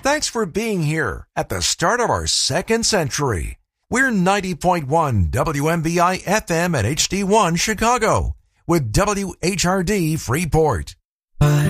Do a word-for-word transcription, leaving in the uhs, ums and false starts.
Thanks for being here at the start of our second century. We're ninety point one W M B I F M at H D one Chicago with W H R D Freeport.